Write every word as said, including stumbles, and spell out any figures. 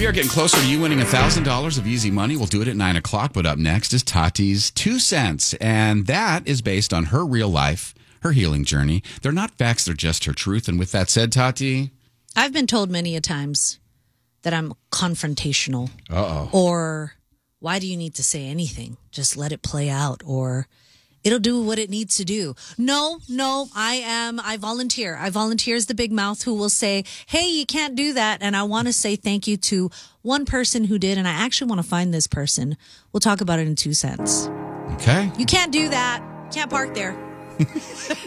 We are getting closer to you winning one thousand dollars of easy money. We'll do it at nine o'clock, but up next is Tati's Two Cents, and that is based on her real life, her healing journey. They're not facts, they're just her truth. And with that said, Tati? I've been told many a times that I'm confrontational. Uh-oh. Or, why do you need to say anything? Just let it play out. Or, it'll do what it needs to do. No, no, I am, I volunteer. I volunteer as the big mouth who will say, hey, you can't do that. And I want to say thank you to one person who did, and I actually want to find this person. We'll talk about it in two cents. Okay. You can't do that. Can't park there.